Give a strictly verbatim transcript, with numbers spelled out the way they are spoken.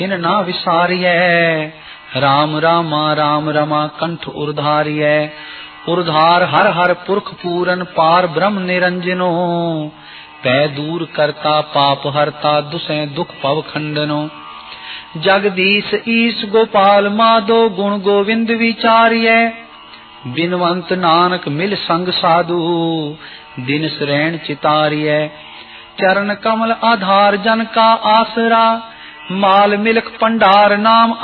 इन ना विसारिय। राम रामा राम रमा कंठ उर्धारिय। उर्धार हर हर पुरख पूरन पार ब्रह्म निरंजनो। पै दूर करता पाप हरता दुसै दुख पव खंडनो। जगदीश ईश गोपाल माधो गुण गोविंद विचारिय। बिनवंत नानक मिल संग साधु दिन सरैन चितारिय। चरण कमल आधार जन का आसरा। माल मिलक पंडार नाम